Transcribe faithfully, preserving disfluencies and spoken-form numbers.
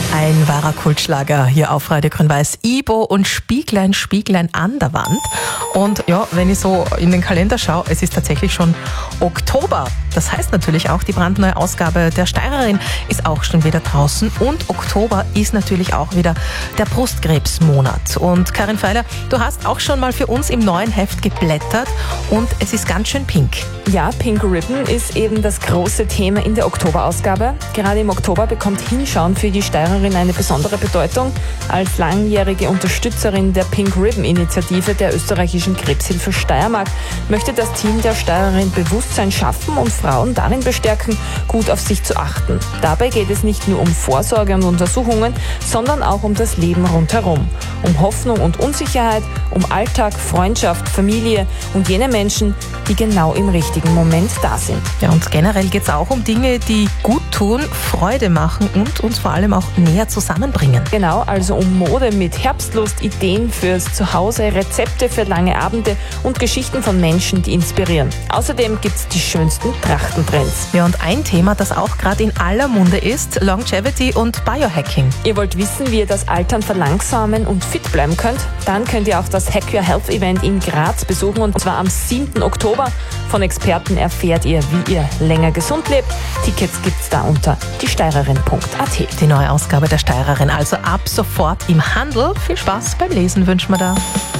Ein wahrer Kultschlager hier auf Radio Grün-Weiß. Ibo und Spieglein, Spieglein an der Wand. Und ja, wenn ich so in den Kalender schaue, es ist tatsächlich schon Oktober. Das heißt natürlich auch, die brandneue Ausgabe der Steirerin ist auch schon wieder draußen. Und Oktober ist natürlich auch wieder der Brustkrebsmonat. Und Karin Feiler, du hast auch schon mal für uns im neuen Heft geblättert und es ist ganz schön pink. Ja, Pink Ribbon ist eben das große Thema in der Oktoberausgabe. Gerade im Oktober bekommt Hinschauen für die Steirerin eine besondere Bedeutung. Als langjährige Unterstützerin der Pink Ribbon-Initiative der österreichischen Krebshilfe Steiermark möchte das Team der Steirerin Bewusstsein schaffen und Frauen darin bestärken, gut auf sich zu achten. Dabei geht es nicht nur um Vorsorge und Untersuchungen, sondern auch um das Leben rundherum. Um Hoffnung und Unsicherheit, um Alltag, Freundschaft, Familie und jene Menschen, die genau im richtigen Moment da sind. Ja, und generell geht es auch um Dinge, die gut tun, Freude machen und uns vor allem auch näher zusammenbringen. Genau, also um Mode mit Herbstlust, Ideen fürs Zuhause, Rezepte für lange Abende und Geschichten von Menschen, die inspirieren. Außerdem gibt es die schönsten Trachtentrends. Ja, und ein Thema, das auch gerade in aller Munde ist, Longevity und Biohacking. Ihr wollt wissen, wie ihr das Altern verlangsamen und fit bleiben könnt? Dann könnt ihr auch das Hack Your Health Event in Graz besuchen, und zwar am siebten Oktober. Von Experten erfährt ihr, wie ihr länger gesund lebt. Tickets gibt's da unter die steirerin punkt a t. Die neue Ausgabe der Steirerin also ab sofort im Handel. Viel Spaß beim Lesen wünschen wir da.